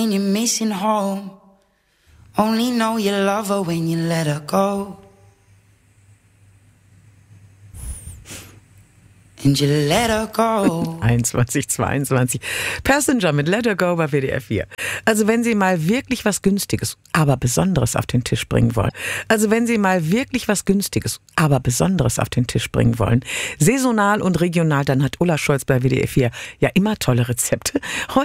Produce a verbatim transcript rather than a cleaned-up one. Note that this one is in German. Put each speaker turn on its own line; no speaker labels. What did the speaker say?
And you're missing home. Only know you love her when you let her go. And you let her go.
einundzwanzig zweiundzwanzig. Passenger mit Let Her Go bei W D R vier. Also wenn Sie mal wirklich was Günstiges, aber Besonderes auf den Tisch bringen wollen. Also wenn Sie mal wirklich was Günstiges, aber Besonderes auf den Tisch bringen wollen. Saisonal und regional, dann hat Ulla Scholz bei W D R vier ja immer tolle Rezepte. Heute